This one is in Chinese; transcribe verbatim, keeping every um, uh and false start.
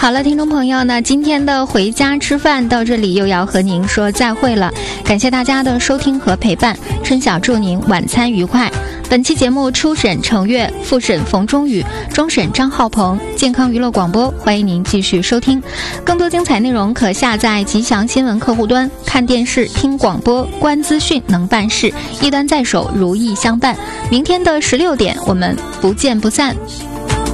好了，听众朋友，那今天的回家吃饭到这里又要和您说再会了，感谢大家的收听和陪伴，春晓祝您晚餐愉快。本期节目初审程月，复审冯中宇，终审张浩鹏，健康娱乐广播，欢迎您继续收听。更多精彩内容可下载吉祥新闻客户端，看电视、听广播、观资讯能办事，一端在手，如意相伴。明天的十六点，我们不见不散。